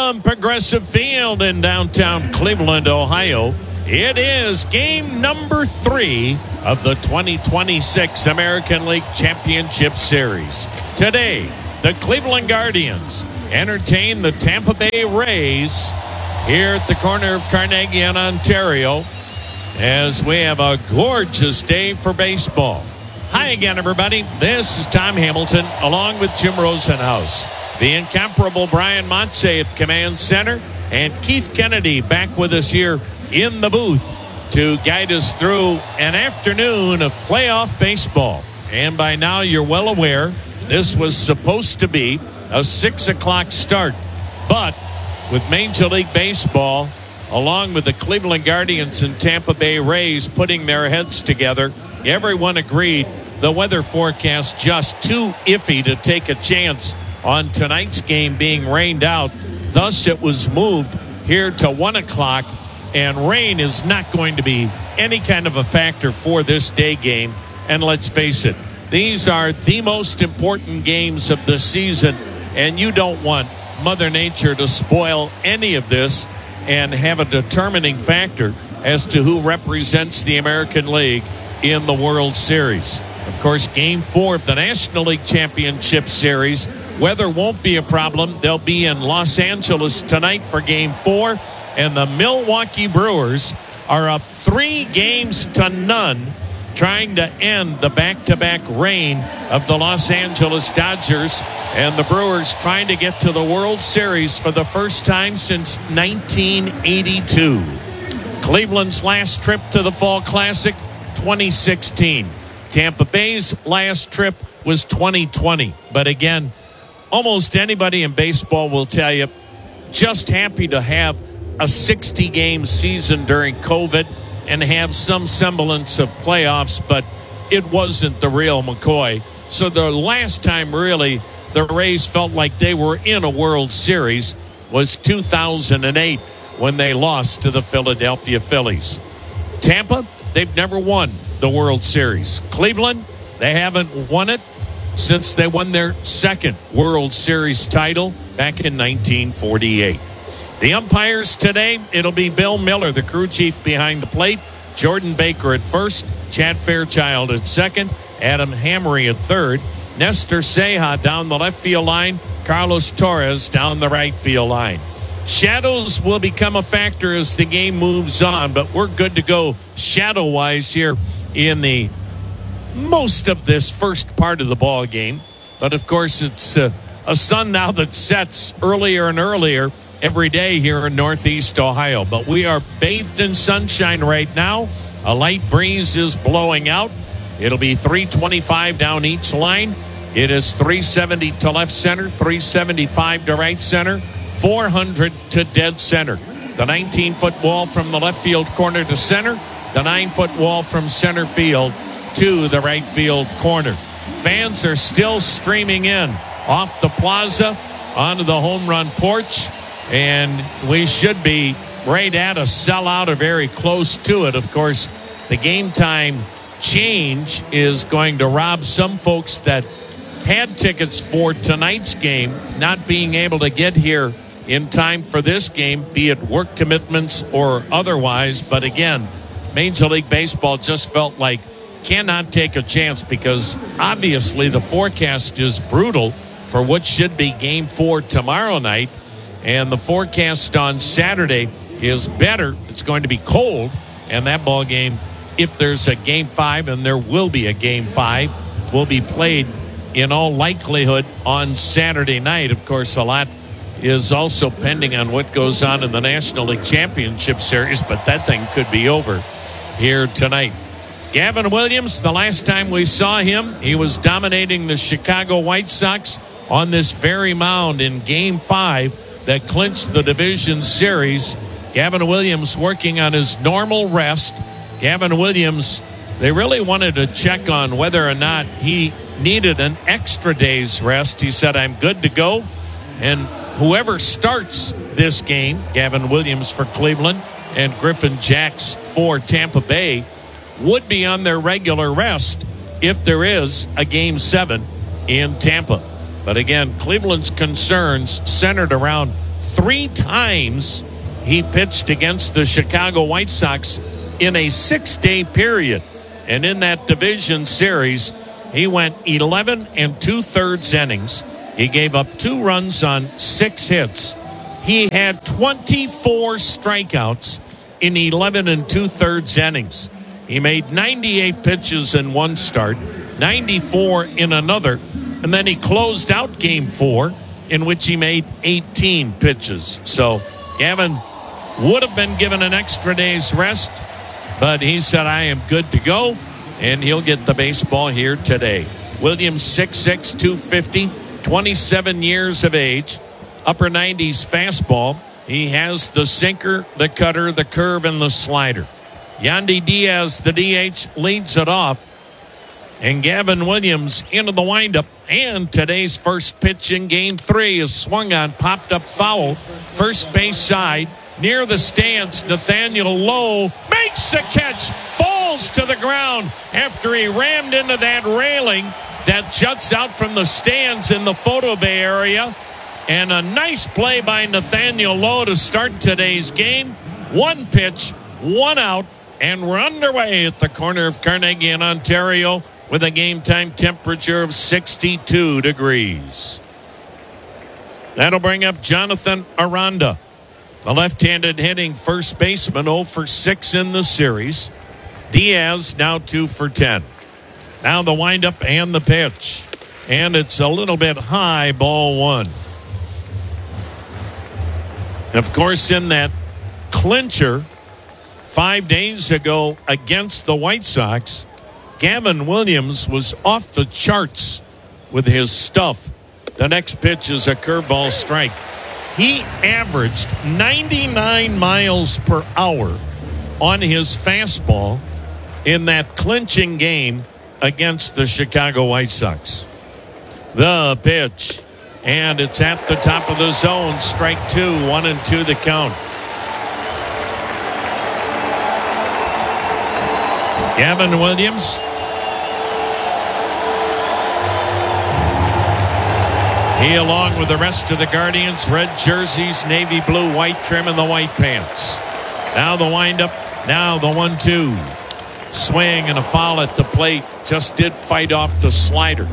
from Progressive Field in downtown Cleveland, Ohio. It is game number 3 of the 2026 American League Championship Series. Today, the Cleveland Guardians entertain the Tampa Bay Rays here at the corner of Carnegie and Ontario as we have a gorgeous day for baseball. Hi again, everybody. This is Tom Hamilton along with Jim Rosenhaus. The incomparable Brian Montse at Command Center, and Keith Kennedy back with us here in the booth to guide us through an afternoon of playoff baseball. And by now you're well aware this was supposed to be a 6 o'clock start. But with Major League Baseball, along with the Cleveland Guardians and Tampa Bay Rays putting their heads together, everyone agreed the weather forecast just too iffy to take a chance on tonight's game being rained out. Thus, it was moved here to 1 o'clock, and rain is not going to be any kind of a factor for this day game. And let's face it, these are the most important games of the season, and you don't want Mother Nature to spoil any of this and have a determining factor as to who represents the American League in the World Series. Of course, Game 4 of the National League Championship Series, weather won't be a problem. They'll be in Los Angeles tonight for Game 4, and the Milwaukee Brewers are up 3-0, trying to end the back-to-back reign of the Los Angeles Dodgers, and the Brewers trying to get to the World Series for the first time since 1982. Cleveland's last trip to the Fall Classic, 2016. Tampa Bay's last trip was 2020. But again, almost anybody in baseball will tell you, just happy to have a 60-game season during COVID and have some semblance of playoffs, but it wasn't the real McCoy. So the last time really the Rays felt like they were in a World Series was 2008 when they lost to the Philadelphia Phillies. Tampa, they've never won the World Series. Cleveland, they haven't won it since they won their second World Series title back in 1948. The umpires today, it'll be Bill Miller, the crew chief behind the plate, Jordan Baker at first, Chad Fairchild at second, Adam Hamry at third, Nestor Ceja down the left field line, Carlos Torres down the right field line. Shadows will become a factor as the game moves on, but we're good to go shadow-wise here in the most of this first part of the ball game. But of course, it's a sun now that sets earlier and earlier every day here in Northeast Ohio. But we are bathed in sunshine right now. A light breeze is blowing out. It'll be 325 down each line. It is 370 to left center, 375 to right center, 400 to dead center. The 19-foot wall from the left field corner to center, the 9-foot wall from center field to the right field corner. Fans are still streaming in off the plaza onto the home run porch, and we should be right at a sellout or very close to it. Of course, the game time change is going to rob some folks that had tickets for tonight's game not being able to get here in time for this game, be it work commitments or otherwise. But again, Major League Baseball just felt like cannot take a chance because obviously the forecast is brutal for what should be Game 4 tomorrow night. And the forecast on Saturday is better. It's going to be cold. And that ball game, if there's a Game 5, and there will be a Game 5, will be played in all likelihood on Saturday night. Of course, a lot is also pending on what goes on in the National League Championship Series, but that thing could be over here tonight. Gavin Williams, the last time we saw him, he was dominating the Chicago White Sox on this very mound in Game 5 that clinched the division series. Gavin Williams working on his normal rest. Gavin Williams, they really wanted to check on whether or not he needed an extra day's rest. He said, I'm good to go. And whoever starts this game, Gavin Williams for Cleveland and Griffin Jacks for Tampa Bay, would be on their regular rest if there is a Game 7 in Tampa. But again, Cleveland's concerns centered around 3 times he pitched against the Chicago White Sox in a 6-day period. And in that division series, he went 11 2/3 innings. He gave up 2 runs on 6 hits. He had 24 strikeouts in 11 2/3 innings. He made 98 pitches in one start, 94 in another, and then he closed out Game 4, in which he made 18 pitches. So Gavin would have been given an extra day's rest, but he said, I am good to go, and he'll get the baseball here today. Williams, 6'6", 250, 27 years of age, upper 90s fastball. He has the sinker, the cutter, the curve, and the slider. Yandy Diaz, the DH, leads it off. And Gavin Williams into the windup. And today's first pitch in Game 3 is swung on, popped up foul. First base side, near the stands, Nathaniel Lowe makes the catch, falls to the ground after he rammed into that railing that juts out from the stands in the photo bay area. And a nice play by Nathaniel Lowe to start today's game. 1 pitch, 1 out, and we're underway at the corner of Carnegie and Ontario with a game-time temperature of 62 degrees. That'll bring up Jonathan Aranda, the left-handed hitting first baseman, 0 for 6 in the series. Diaz now 2 for 10. Now the windup and the pitch. And it's a little bit high, ball 1. Of course, in that clincher 5 days ago against the White Sox, Gavin Williams was off the charts with his stuff. The next pitch is a curveball strike. He averaged 99 miles per hour on his fastball in that clinching game against the Chicago White Sox. The pitch, and it's at the top of the zone. Strike 2, 1-2 the count. Gavin Williams. He, along with the rest of the Guardians, red jerseys, navy blue, white trim, and the white pants. Now the windup, now the 1-2. Swing and a foul at the plate. Just did fight off the slider.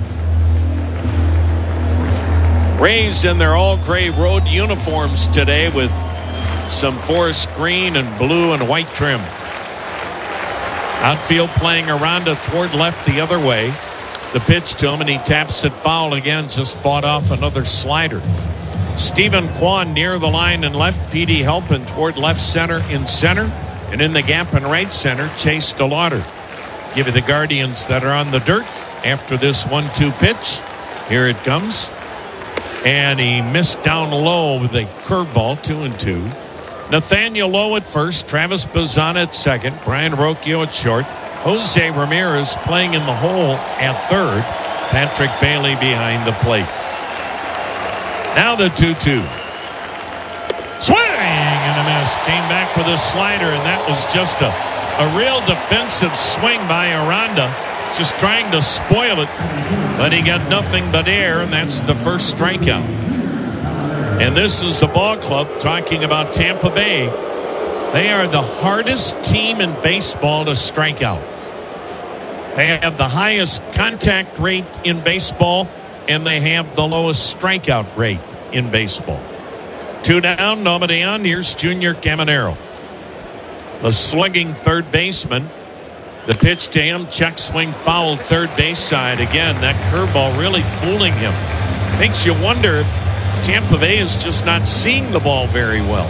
Rays in their all-gray road uniforms today with some forest green and blue and white trim. Outfield playing Aranda toward left the other way. The pitch to him, and he taps it foul again. Just fought off another slider. Stephen Kwan near the line and left. Petey Helpin toward left center in center. And in the gap in right center, Chase DeLauder. Give you the Guardians that are on the dirt after this 1-2 pitch. Here it comes. And he missed down low with a curveball, 2-2. Nathaniel Lowe at first, Travis Bazzana at second, Brian Rocchio at short, Jose Ramirez playing in the hole at third, Patrick Bailey behind the plate. Now the 2-2. Swing and a miss. Came back with a slider, and that was just a real defensive swing by Aranda, just trying to spoil it, but he got nothing but air, and that's the first strikeout. And this is the ball club talking about Tampa Bay. They are the hardest team in baseball to strike out. They have the highest contact rate in baseball, and they have the lowest strikeout rate in baseball. 2 down, nobody on. Here's Junior Caminero, the slugging third baseman. The pitch to him, check swing, fouled third base side. Again, that curveball really fooling him. Makes you wonder if Tampa Bay is just not seeing the ball very well.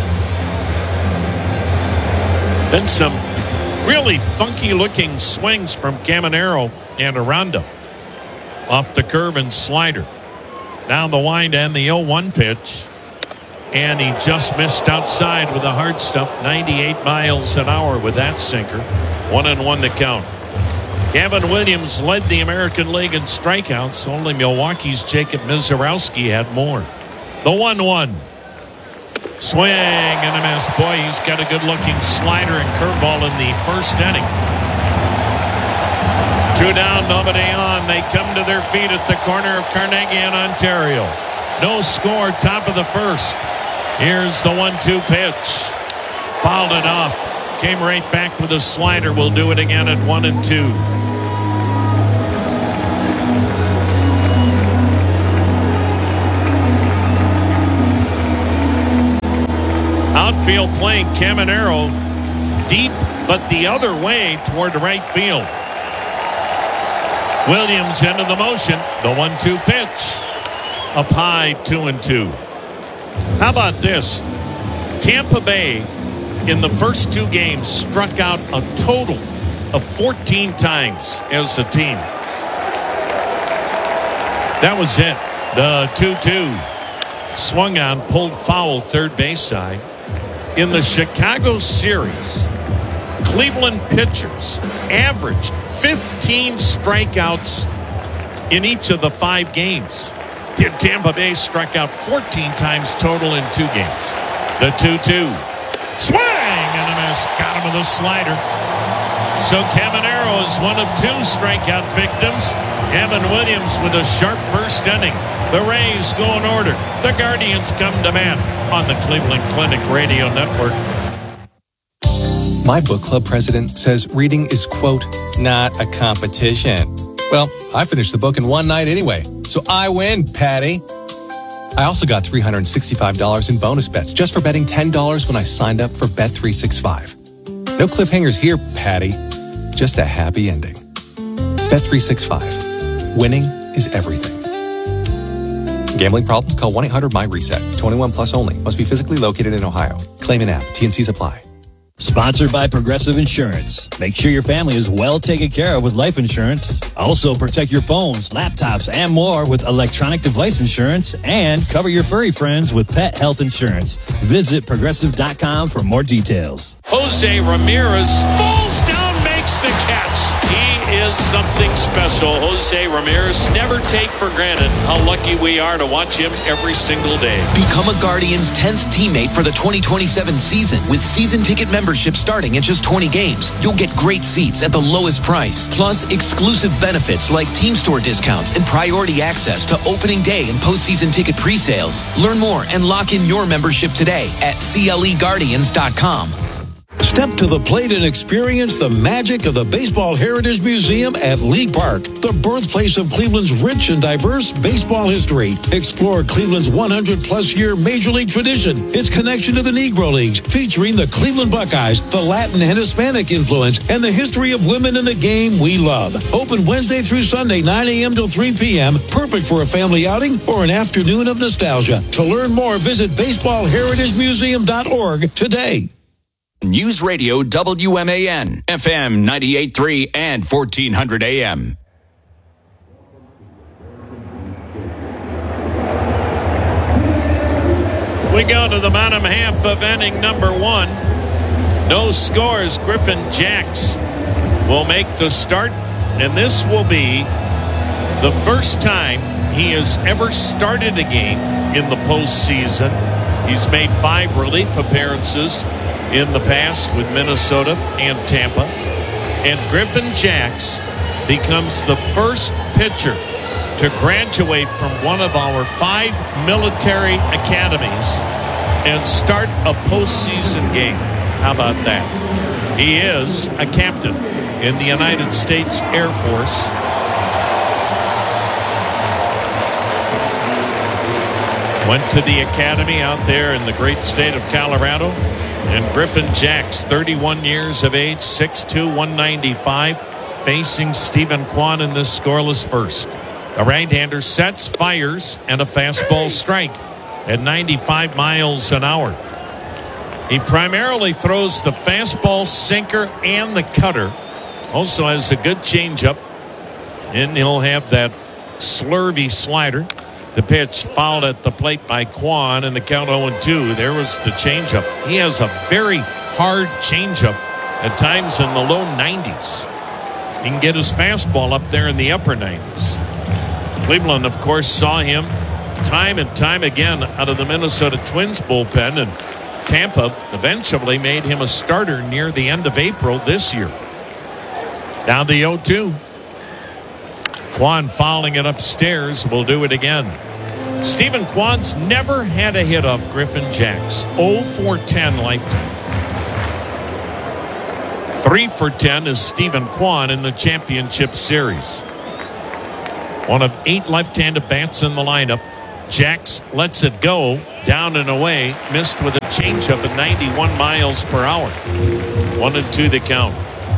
Then some really funky looking swings from Caminero and Aranda off the curve and slider. Down the wind and the 0-1 pitch. And he just missed outside with the hard stuff. 98 miles an hour with that sinker. 1-1 the count. Gavin Williams led the American League in strikeouts. Only Milwaukee's Jacob Mizorowski had more. The 1-1. Swing and a miss. Boy, he's got a good-looking slider and curveball in the first inning. 2 down, nobody on. They come to their feet at the corner of Carnegie and Ontario. No score, top of the first. Here's the 1-2 pitch. Fouled it off. Came right back with a slider. We'll do it again at 1-2. Outfield playing Caminero deep, but the other way toward the right field. Williams into the motion. The 1-2 pitch. Up high, 2-2. How about this? Tampa Bay in the first two games struck out a total of 14 times as a team. That was it. The 2-2 swung on, pulled foul, third base side. In the Chicago series, Cleveland pitchers averaged 15 strikeouts in each of the 5 games. Tampa Bay struck out 14 times total in 2 games. The 2-2. Swing and a miss. Got him with a slider. So Caminero is one of 2 strikeout victims. Evan Williams with a sharp first inning. The Rays go in order. The Guardians come to bat on the Cleveland Clinic Radio Network. My book club president says reading is, quote, not a competition. Well, I finished the book in one night anyway, so I win, Patty. I also got $365 in bonus bets just for betting $10 when I signed up for Bet365. No cliffhangers here, Patty. Just a happy ending. Bet365. Winning is everything. Gambling problem? Call 1-800-MY-RESET. 21 plus only. Must be physically located in Ohio. Claim an app. T&Cs apply. Sponsored by Progressive Insurance. Make sure your family is well taken care of with life insurance. Also protect your phones, laptops, and more with electronic device insurance, and cover your furry friends with pet health insurance. Visit Progressive.com for more details. Jose Ramirez falls down, makes the catch. He is something special. Jose Ramirez, never take for granted how lucky we are to watch him every single day. Become a Guardians 10th teammate for the 2027 season with season ticket membership starting at just 20 games. You'll get great seats at the lowest price, plus exclusive benefits like team store discounts and priority access to opening day and postseason ticket pre-sales. Learn more and lock in your membership today at CLEGuardians.com. Step to the plate and experience the magic of the Baseball Heritage Museum at League Park, the birthplace of Cleveland's rich and diverse baseball history. Explore Cleveland's 100-plus year Major League tradition, its connection to the Negro Leagues, featuring the Cleveland Buckeyes, the Latin and Hispanic influence, and the history of women in the game we love. Open Wednesday through Sunday, 9 a.m. till 3 p.m., perfect for a family outing or an afternoon of nostalgia. To learn more, visit baseballheritagemuseum.org today. News Radio WMAN, FM 98.3 and 1400 AM. We go to the bottom half of inning number 1. No scores. Griffin Jax will make the start, and this will be the first time he has ever started a game in the postseason. He's made 5 relief appearances in the past with Minnesota and Tampa. And Griffin Jax becomes the first pitcher to graduate from one of our 5 military academies and start a postseason game. How about that? He is a captain in the United States Air Force. Went to the academy out there in the great state of Colorado. And Griffin Jax, 31 years of age, 6'2", 195, facing Stephen Kwan in this scoreless first. The right-hander sets, fires, and a fastball strike at 95 miles an hour. He primarily throws the fastball, sinker, and the cutter. Also has a good changeup, and he'll have that slurvy slider. The pitch fouled at the plate by Kwan, and the count 0-2. There was the changeup. He has a very hard changeup, at times in the low 90s. He can get his fastball up there in the upper 90s. Cleveland, of course, saw him time and time again out of the Minnesota Twins bullpen, and Tampa eventually made him a starter near the end of April this year. Now the 0-2. Kwan fouling it upstairs. Will do it again. Stephen Kwan's never had a hit off Griffin Jacks. 0 for 10 lifetime. 3 for 10 is Stephen Kwan in the championship series. One of 8 left-handed bats in the lineup. Jacks lets it go, down and away, missed with a changeup at 91 miles per hour. 1-2 the count.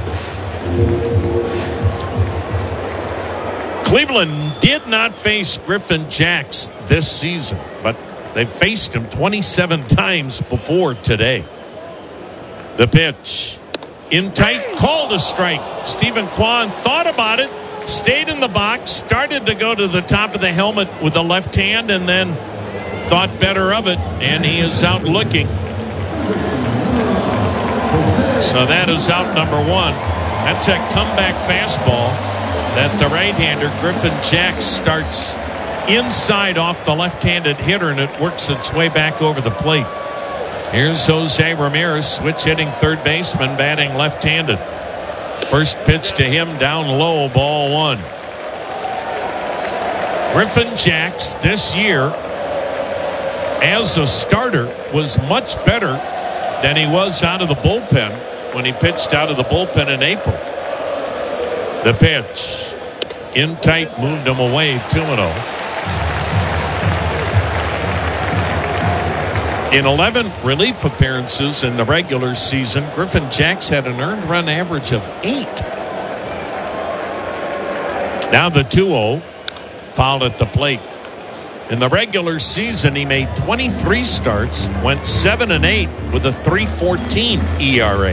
Cleveland did not face Griffin Jacks this season, but they faced him 27 times before today. The pitch. In tight, called a strike. Stephen Kwan thought about it, stayed in the box, started to go to the top of the helmet with the left hand, and then thought better of it, and he is out looking. So that is out number 1. That's a comeback fastball that the right-hander Griffin Jacks starts inside off the left-handed hitter, and it works its way back over the plate. Here's Jose Ramirez, switch hitting third baseman, batting left-handed. First pitch to him down low, ball 1. Griffin Jacks this year as a starter was much better than he was out of the bullpen when he pitched out of the bullpen in April. The pitch. In tight, moved him away, 2-0. In 11 relief appearances in the regular season, Griffin Jacks had an earned run average of 8. Now the 2-0, fouled at the plate. In the regular season, he made 23 starts, went 7-8 with a 3.14 ERA.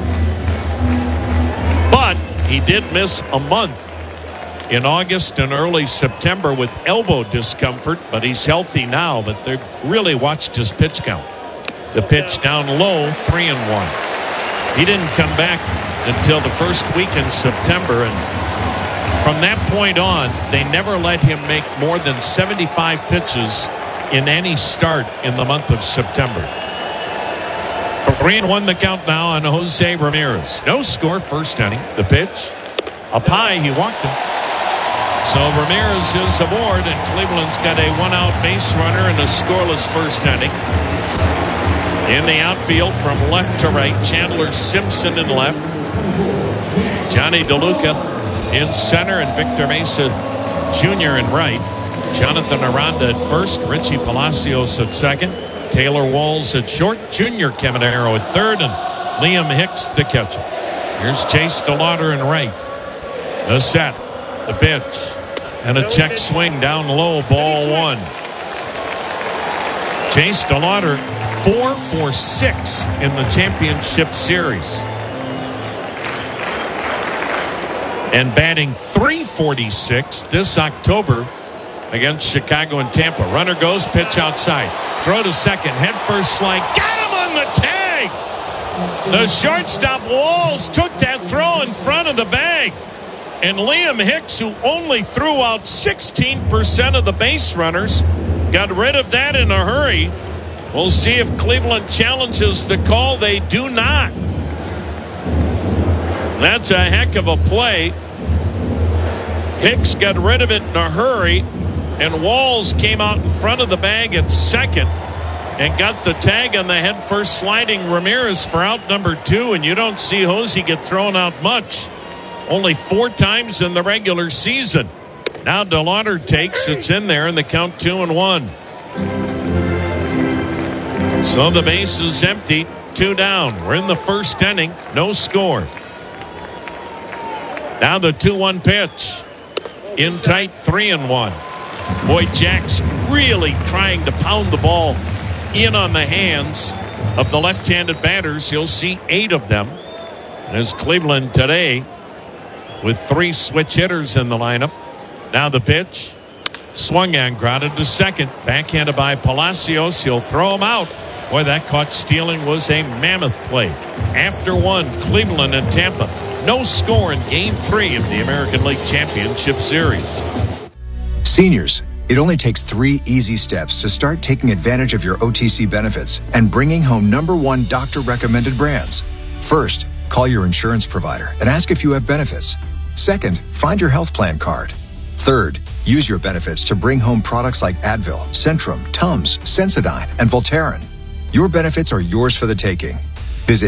But he did miss a month in August and early September with elbow discomfort, but he's healthy now. But they've really watched his pitch count. The pitch down low, 3-1. He didn't come back until the first week in September, and from that point on, they never let him make more than 75 pitches in any start in the month of September. 3-1 the count now on Jose Ramirez. No score, first inning. The pitch up high, he walked him. So Ramirez is aboard, and Cleveland's got a one-out base runner and a scoreless first inning. In the outfield from left to right, Chandler Simpson in left, Johnny DeLuca in center, and Victor Mesa Jr. in right. Jonathan Aranda at first, Richie Palacios at second, Taylor Walls at short, Junior Caminero at third, and Liam Hicks the catcher. Here's Chase DeLauder in right. The set. The pitch, and a check swing down low, ball 1. Chase DeLauder 4 for 6 in the championship series, and batting .346 this October against Chicago and Tampa. Runner goes, pitch outside, throw to second, head first slide, got him on the tag. The shortstop Walls took that throw in front of the bag. And Liam Hicks, who only threw out 16% of the base runners, got rid of that in a hurry. We'll see if Cleveland challenges the call. They do not. That's a heck of a play. Hicks got rid of it in a hurry, and Walls came out in front of the bag at second and got the tag on the head first sliding Ramirez for out number 2, and you don't see Jose get thrown out much. Only 4 times in the regular season. Now DeLauder takes, it's in there, and the count 2-1. So the base is empty, 2 down. We're in the first inning, no score. Now the 2-1 pitch. In tight, 3-1. Boy, Jacks really trying to pound the ball in on the hands of the left-handed batters. You'll see 8 of them. As Cleveland today, with 3 switch hitters in the lineup. Now the pitch. Swung and grounded to second. Backhanded by Palacios. He'll throw him out. Boy, that caught stealing was a mammoth play. After 1, Cleveland and Tampa. No score in Game 3 of the American League Championship Series. Seniors, it only takes 3 easy steps to start taking advantage of your OTC benefits and bringing home #1 doctor-recommended brands. First, call your insurance provider and ask if you have benefits. Second, find your health plan card. Third, Use your benefits to bring home products like Advil, Centrum, Tums, Sensodyne, and Voltaren. Your benefits are yours for the taking. Visit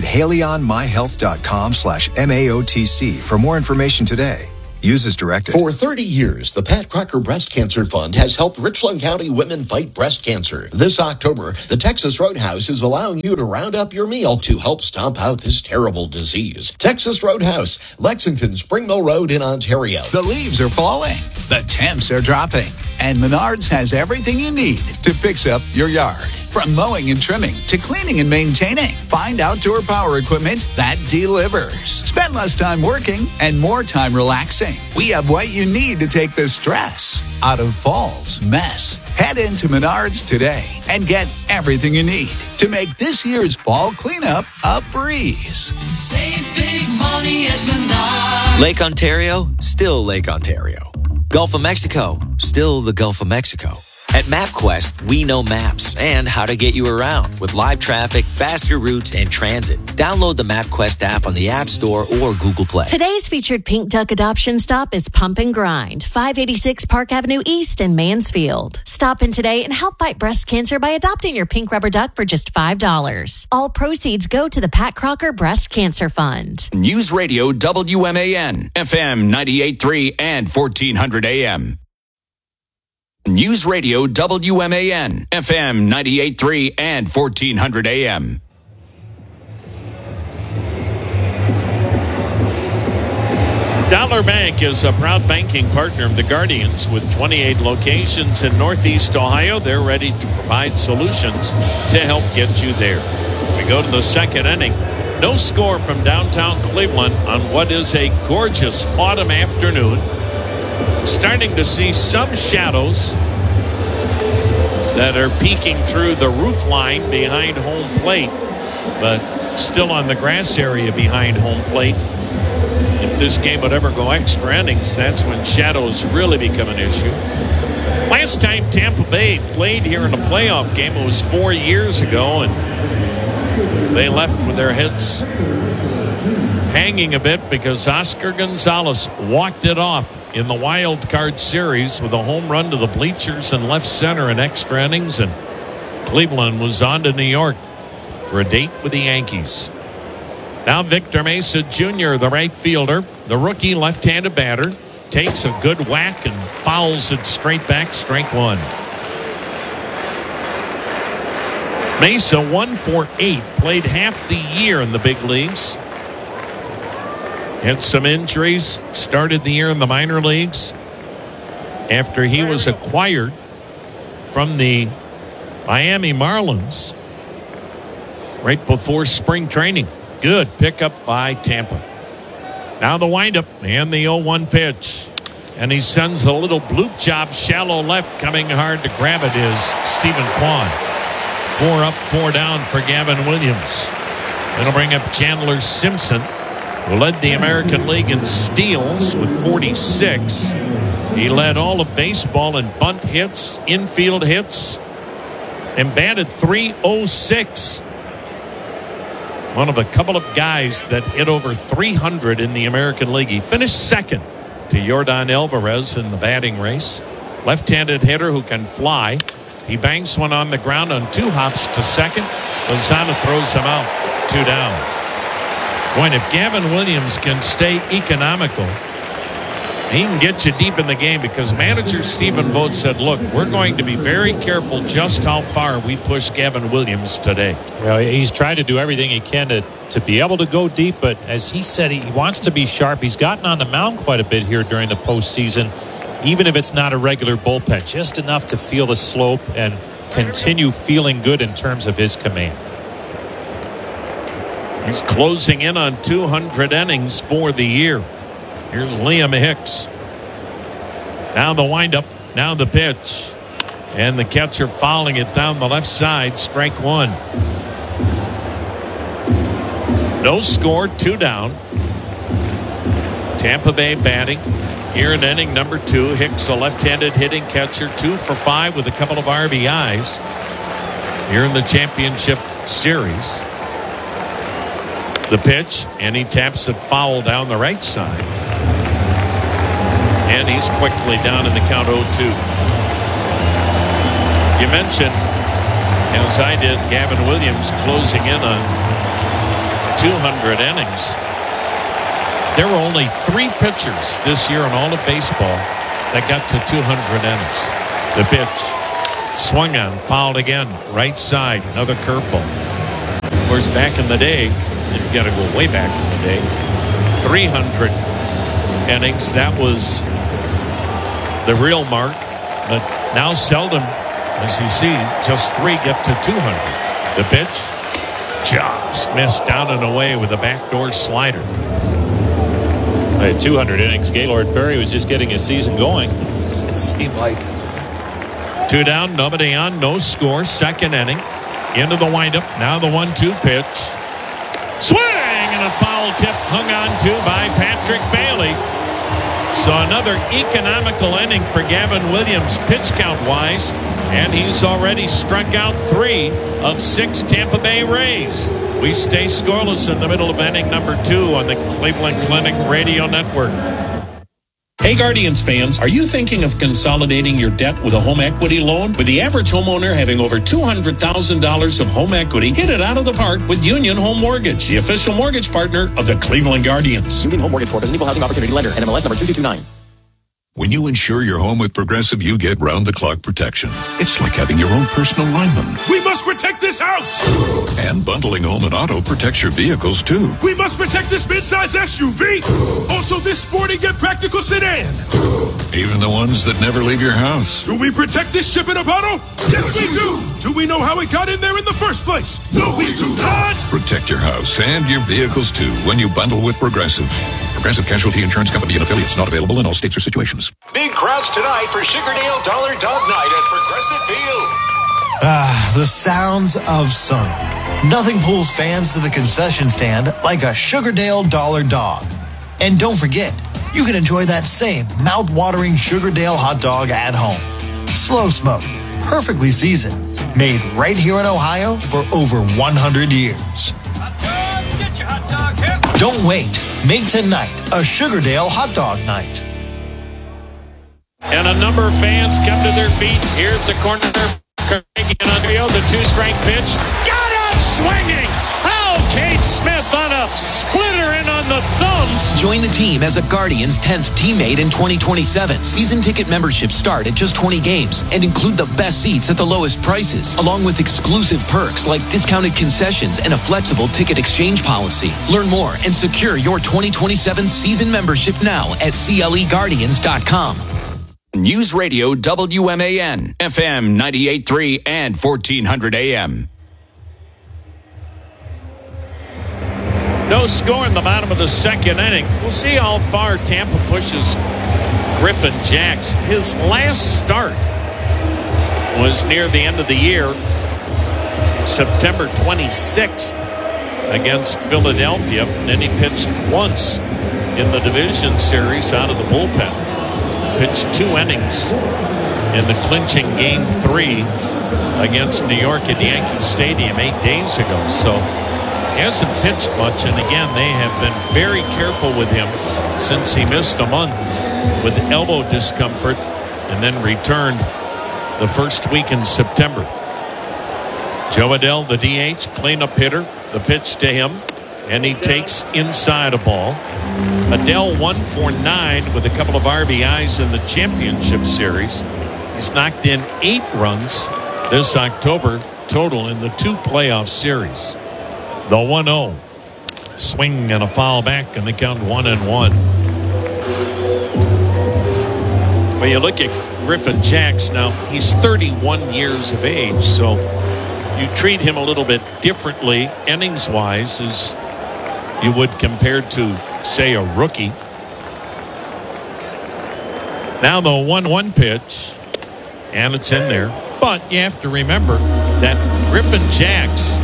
HaleyOnMyHealth.com/MAOTC for more information today. Use as directed. For 30 years, the Pat Crocker Breast Cancer Fund has helped Richland County women fight breast cancer. This October, the Texas Roadhouse is allowing you to round up your meal to help stomp out this terrible disease. Texas Roadhouse, Lexington, Spring Mill Road in Ontario. The leaves are falling. The temps are dropping. And Menards has everything you need to fix up your yard. From mowing and trimming to cleaning and maintaining, find outdoor power equipment that delivers. Spend less time working and more time relaxing. We have what you need to take the stress out of fall's mess. Head into Menards today and get everything you need to make this year's fall cleanup a breeze. Save big money at Menards. Lake Ontario, still Lake Ontario. Gulf of Mexico, still the Gulf of Mexico. At MapQuest, we know maps and how to get you around with live traffic, faster routes, and transit. Download the MapQuest app on the App Store or Google Play. Today's featured Pink Duck adoption stop is Pump and Grind, 586 Park Avenue East in Mansfield. Stop in today and help fight breast cancer by adopting your pink rubber duck for just $5. All proceeds go to the Pat Crocker Breast Cancer Fund. News Radio WMAN, FM 98.3 and 1400 AM. News Radio WMAN, FM 98.3 and 1400 AM. Dollar Bank is a proud banking partner of the Guardians with 28 locations in Northeast Ohio. They're ready to provide solutions to help get you there. We go to the second inning. No score from downtown Cleveland on what is a gorgeous autumn afternoon. Starting to see some shadows that are peeking through the roof line behind home plate, but still on the grass area behind home plate. If this game would ever go extra innings, that's when shadows really become an issue. Last time Tampa Bay played here in a playoff game, it was 4 years ago, and they left with their heads hanging a bit because Oscar Gonzalez walked it off in the wild card series with a home run to the bleachers and left center in extra innings, and Cleveland was on to New York for a date with the Yankees. Now Victor Mesa Jr., the right fielder, the rookie left-handed batter, takes a good whack and fouls it straight back, strike one. Mesa 1 for 8, played half the year in the big leagues. Had some injuries, started the year in the minor leagues after he was acquired from the Miami Marlins right before spring training. Good pickup by Tampa. Now the windup and the 0-1 pitch. And he sends a little bloop job, shallow left, coming hard to grab it is Stephen Kwan. 4 up, 4 down for Gavin Williams. That'll bring up Chandler Simpson, who led the American League in steals with 46. He led all of baseball in bunt hits, infield hits, and batted .306. One of a couple of guys that hit over 300 in the American League. He finished second to Yordan Alvarez in the batting race. Left-handed hitter who can fly. He banks one on the ground on 2 hops to second. Lozano throws him out, 2 down. Boy, and if Gavin Williams can stay economical, he can get you deep in the game, because manager Stephen Vogt said, look, we're going to be very careful just how far we push Gavin Williams today. Well, he's trying to do everything he can to be able to go deep, but as he said, he wants to be sharp. He's gotten on the mound quite a bit here during the postseason, even if it's not a regular bullpen, just enough to feel the slope and continue feeling good in terms of his command. He's closing in on 200 innings for the year. Here's Liam Hicks. Now the windup, now the pitch. And the catcher fouling it down the left side, strike one. No score, 2 down. Tampa Bay batting here in inning number 2. Hicks, a left-handed hitting catcher, 2 for 5 with a couple of RBIs here in the championship series. The pitch, and he taps it foul down the right side. And he's quickly down in the count 0-2. You mentioned, as I did, Gavin Williams closing in on 200 innings. There were only 3 pitchers this year in all of baseball that got to 200 innings. The pitch swung on, fouled again, right side, another curveball. Of course, back in the day, you've got to go way back in the day, 300 innings, that was the real mark. But now seldom, as you see, just 3 get to 200. The pitch just missed down and away with a backdoor slider. At 200 innings, Gaylord Perry was just getting his season going. It seemed like. 2 down, nobody on, no score. Second inning. Into the windup. Now the 1-2 pitch. Swing and a foul tip hung on to by Patrick Bailey. So another economical inning for Gavin Williams pitch count wise. And he's already struck out 3 of 6 Tampa Bay Rays. We stay scoreless in the middle of inning number 2 on the Cleveland Clinic Radio Network. Hey Guardians fans, are you thinking of consolidating your debt with a home equity loan? With the average homeowner having over $200,000 of home equity, hit it out of the park with Union Home Mortgage, the official mortgage partner of the Cleveland Guardians. Union Home Mortgage Corp is an equal housing opportunity lender. NMLS number 2229. When you insure your home with Progressive, you get round-the-clock protection. It's like having your own personal lineman. We must protect this house! And bundling home and auto protects your vehicles, too. We must protect this midsize SUV! Also this sporty yet practical sedan! Even the ones that never leave your house. Do we protect this ship in a bottle? Yes, we do! Do we know how it got in there in the first place? No, we do not! Protect your house and your vehicles, too, when you bundle with Progressive. Progressive Casualty Insurance Company and affiliates, not available in all states or situations. Big crowds tonight for Sugardale Dollar Dog Night at Progressive Field. The sounds of summer. Nothing pulls fans to the concession stand like a Sugardale Dollar Dog. And don't forget, you can enjoy that same mouth-watering Sugardale hot dog at home. Slow smoked, perfectly seasoned, made right here in Ohio for over 100 years. Don't wait. Make tonight a Sugardale hot dog night. And a number of fans come to their feet here at the corner. Carnegie and Andrio, the 2-strike pitch. Got it! Swinging! Oh, Cade Smith on a splitter in on the thumbs. Join the team as a Guardians 10th teammate in 2027. Season ticket memberships start at just 20 games and include the best seats at the lowest prices, along with exclusive perks like discounted concessions and a flexible ticket exchange policy. Learn more and secure your 2027 season membership now at CLEGuardians.com. News Radio WMAN, FM 98.3 and 1400 AM. No score in the bottom of the second inning. We'll see how far Tampa pushes Griffin Jax. His last start was near the end of the year, September 26th against Philadelphia. And then he pitched once in the division series out of the bullpen. Pitched 2 innings in the clinching Game 3 against New York at Yankee Stadium 8 days ago. So he hasn't pitched much, and again, they have been very careful with him since he missed a month with elbow discomfort and then returned the first week in September. Joe Adell, the DH, cleanup hitter. The pitch to him, and he takes inside a ball. Adell 1 for 9 with a couple of RBIs in the championship series. He's knocked in 8 runs this October total in the 2 playoff series. The 1-0 swing and a foul back, and they count 1-1. Well, you look at Griffin Jax now, he's 31 years of age, so you treat him a little bit differently innings wise as you would compared to, say, a rookie. Now the 1-1 pitch, and it's in there. But you have to remember that Griffin Jax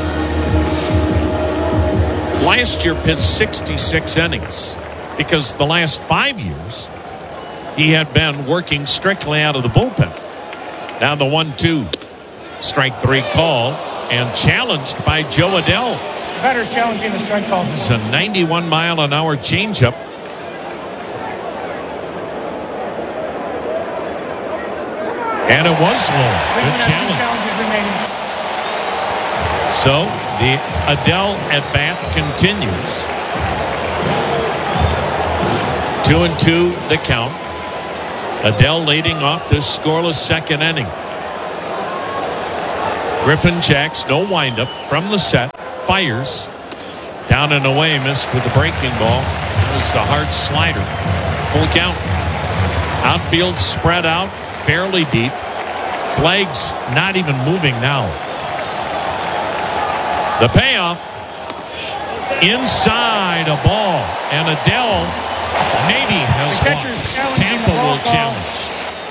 last year pitched 66 innings because the last 5 years he had been working strictly out of the bullpen. Now the 1-2, strike 3 call, and challenged by Joe Adell. Better challenging the strike call. It's a 91-mile-an-hour changeup. And it was low. Good challenge. So the Adell at bat continues. 2-2 the count. Adell leading off this scoreless second inning. Griffin Jacks, no windup from the set. Fires. Down and away, missed with the breaking ball. It was the hard slider. Full count. Outfield spread out, fairly deep. Flags not even moving now. The payoff. Inside a ball. And Adell maybe has one. Tampa will challenge.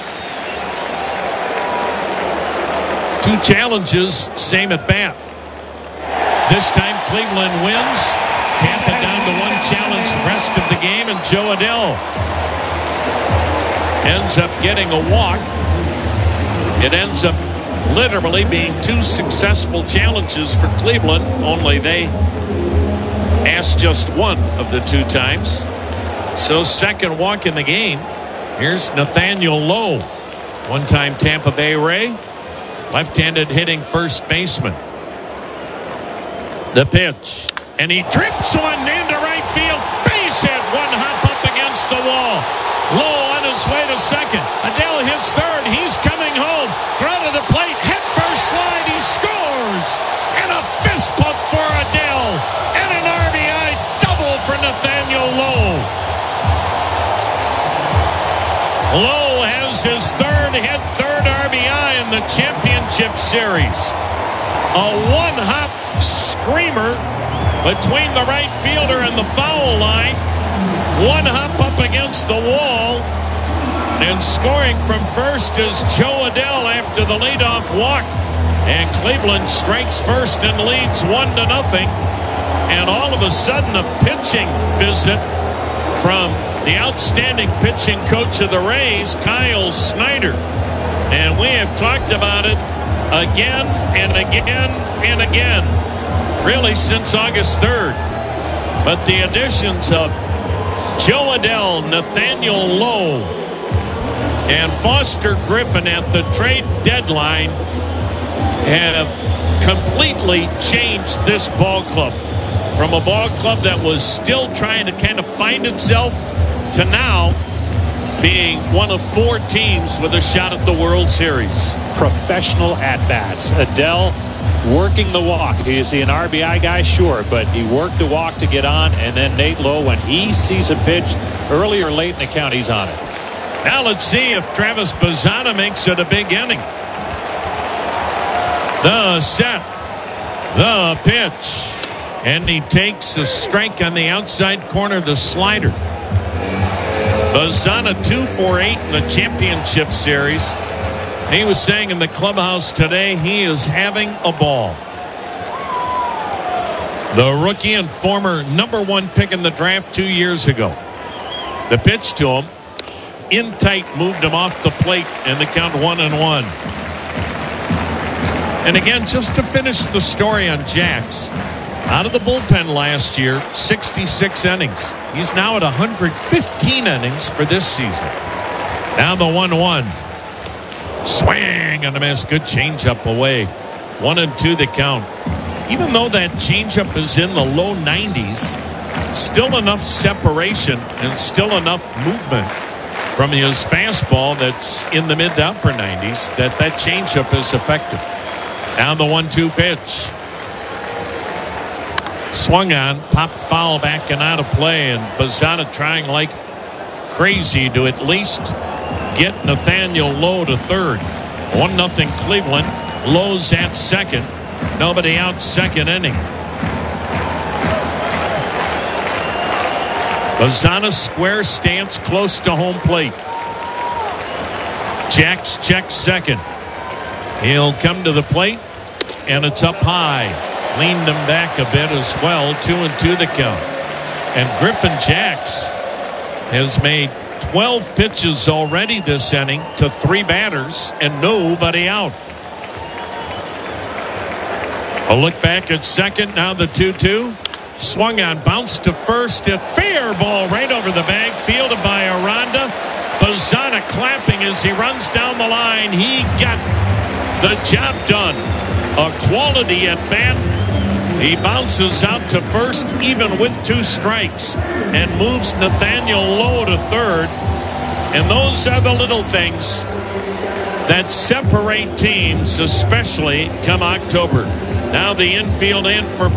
2 challenges, same at bat. This time Cleveland wins. Tampa down to 1 challenge the rest of the game, and Joe Adell ends up getting a walk. It ends up literally being 2 successful challenges for Cleveland, only they asked just 1 of the 2 times. So second walk in the game. Here's Nathaniel Lowe, one-time Tampa Bay Ray, left-handed hitting first baseman. The pitch, and he trips one into right field. Base hit, 1 hop up against the wall. Lowe on his way to second. Adell hits third. He's coming home. Throw to the plate. Head first slide. He scores. And a fist pump for Adell. And an RBI double for Nathaniel Lowe. Lowe has his third hit, third RBI in the championship series. A 1-hop screamer between the right fielder and the foul line. 1 hop up against the wall. And scoring from first is Joe Adell after the leadoff walk. And Cleveland strikes first and leads 1-0. And all of a sudden a pitching visit from the outstanding pitching coach of the Rays, Kyle Snyder. And we have talked about it again and again and again, really since August 3rd. But the additions of Joe Adell, Nathaniel Lowe, and Foster Griffin at the trade deadline have completely changed this ball club. From a ball club that was still trying to kind of find itself to now being one of 4 teams with a shot at the World Series. Professional at-bats. Adell working the walk. Is he an RBI guy? Sure, but he worked the walk to get on, and then Nate Lowe, when he sees a pitch early or late in the count, he's on it. Now let's see if Travis Bazzana makes it a big inning. The set. The pitch. And he takes a strike on the outside corner, the slider. Bazzana 2 for 8 in the championship series. He was saying in the clubhouse today he is having a ball. The rookie and former #1 pick in the draft 2 years ago. The pitch to him. In tight, moved him off the plate, and the count 1-1. And again, just to finish the story on Jacks, out of the bullpen last year, 66 innings. He's now at 115 innings for this season. Now the 1-1. Swing and a miss. Good changeup away. 1-2 the count. Even though that changeup is in the low 90s, still enough separation and still enough movement from his fastball that's in the mid to upper 90s that changeup is effective. Now the 1-2 pitch. Swung on, popped foul back and out of play, and Bazzana trying like crazy to at least get Nathaniel Lowe to third. 1-0 Cleveland. Lowe's at second. Nobody out, second inning. Bazzana square stance close to home plate. Jacks checks second. He'll come to the plate, and it's up high. Leaned him back a bit as well. 2-2 the count. And Griffin Jacks has made 12 pitches already this inning to 3 batters and nobody out. A look back at second. Now the 2-2. Swung on, bounced to first. A fair ball right over the bag. Fielded by Aranda. Bazzana clapping as he runs down the line. He got the job done. A quality at bat. He bounces out to first even with 2 strikes and moves Nathaniel Lowe to third. And those are the little things that separate teams, especially come October. Now the infield in for